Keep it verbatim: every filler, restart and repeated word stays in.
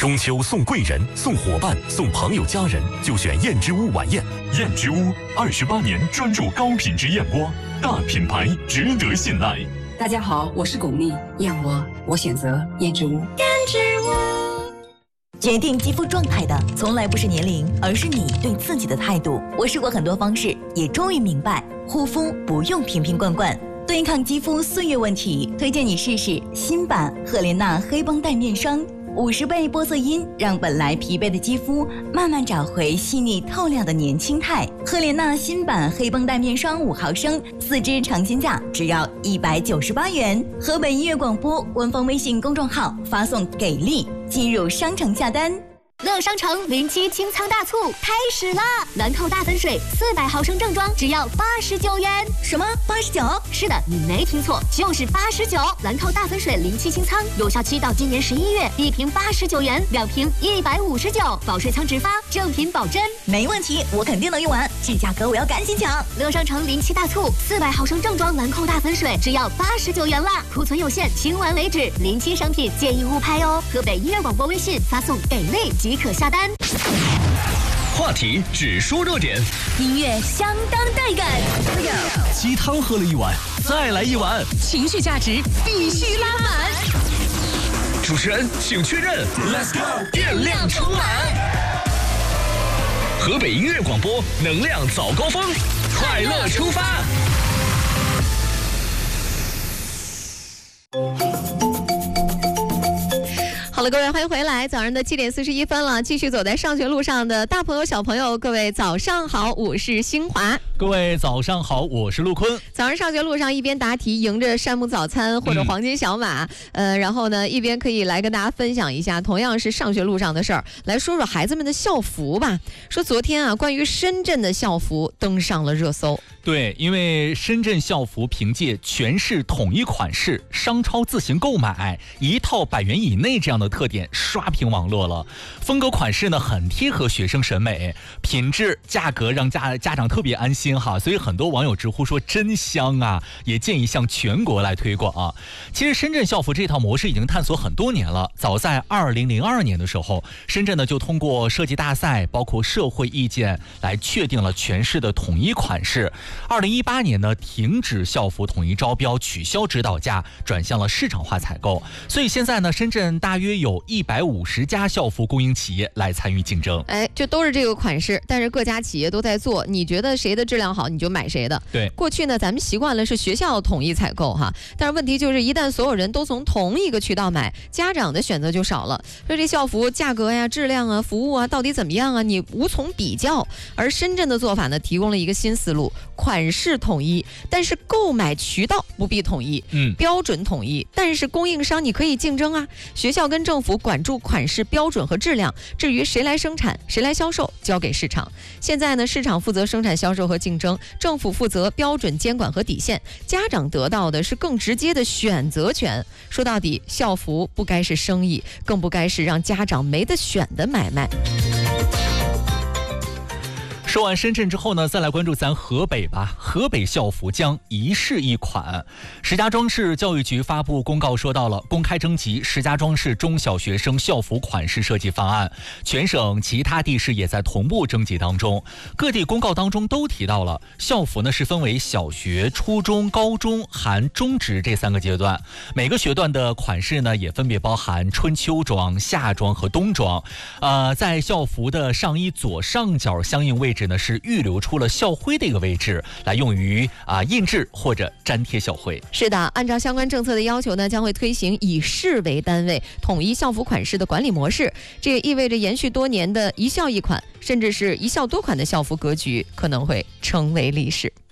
中秋送贵人、送伙伴、送朋友家人，就选燕之屋晚宴。燕之屋二十八年专注高品质燕窝，大品牌值得信赖。 大家好，我是巩俐，燕窝我选择燕之屋。燕之屋。 决定肌肤状态的从来不是年龄，而是你对自己的态度。我试过很多方式，也终于明白，护肤不用瓶瓶罐罐。对抗肌肤岁月问题，推荐你试试新版赫莲娜黑绷带面霜，五十倍玻色因，让本来疲惫的肌肤慢慢找回细腻透亮的年轻态。赫莲娜新版黑绷带面霜五毫升，四支尝鲜价只要一百九十八元。河北音乐广播官方微信公众号发送“给力”进入商城下单。 乐商城零七清仓大促开始啦！兰蔻大粉水四百毫升正装只要八十九元。 什么？八十九？ 是的，你没听错，就是八十九。兰蔻大粉水零七清仓有效期到今年十一月，一瓶八十九元，两瓶一百五十九，保水仓直发，正品保真。 没问题，我肯定能用完，这价格我要赶紧抢！ 乐商城零七大促，四百毫升正装兰蔻大粉水只要八十九元啦，库存有限，清完为止。零七商品建议勿拍哦。河北音乐广播微信发送给力即可下单。 话题只说热点， 音乐相当带感。 鸡汤喝了一碗，再来一碗， 情绪价值必须拉满。 主持人请确认 ，Let's go， 电量充满。河北音乐广播能量早高峰，快乐出发。 好了，各位，欢迎回来。早上的七点四十一分了，继续走在上学路上的大朋友、小朋友，各位早上好，我是新华。 各位早上好，我是陆坤。 早上上学路上一边答题，迎着山姆早餐或者黄金小马，嗯、呃，然后呢，一边可以来跟大家分享一下，同样是上学路上的事儿，来说说孩子们的校服吧。说昨天啊，关于深圳的校服登上了热搜。 对，因为深圳校服凭借全市统一款式、商超自行购买、一套百元以内这样的特点刷屏网络了。风格款式呢很贴合学生审美，品质价格让家家长特别安心哈，所以很多网友直呼说真香啊，也建议向全国来推广啊。其实深圳校服这套模式已经探索很多年了，早在二零零二年的时候，深圳呢就通过设计大赛，包括社会意见来确定了全市的统一款式。二零一八年呢，停止校服统一招标，取消指导价，转向了市场化采购。所以现在呢，深圳大约有一百五十家校服供应企业来参与竞争。 哎，就都是这个款式，但是各家企业都在做，你觉得谁的质量好，你就买谁的。 对， 过去呢，咱们习惯了是学校统一采购哈，但是问题就是，一旦所有人都从同一个渠道买，家长的选择就少了。说这校服价格呀、质量啊、服务啊，到底怎么样啊？你无从比较。而深圳的做法呢，提供了一个新思路，款式统一，但是购买渠道不必统一， 嗯， 标准统一，但是供应商你可以竞争啊。学校跟政府管住款式标准和质量，至于谁来生产、谁来销售，交给市场。现在呢，市场负责生产、销售和竞争，政府负责标准监管和底线，家长得到的是更直接的选择权。说到底，校服不该是生意，更不该是让家长没得选的买卖。 说完深圳之后呢，再来关注咱河北吧。河北校服将一式一款。石家庄市教育局发布公告说到了，公开征集石家庄市中小学生校服款式设计方案，全省其他地市也在同步征集当中。各地公告当中都提到了，校服呢是分为小学、初中、高中含中职这三个阶段，每个学段的款式呢也分别包含春秋装、夏装和冬装。呃，在校服的上衣左上角相应位置呢是预留出了校徽的一个位置，来用于啊、呃、印制或者粘贴校徽。 是的，按照相关政策的要求呢，将会推行以市为单位统一校服款式的管理模式。这也意味着延续多年的一校一款，甚至是一校多款的校服格局可能会成为历史。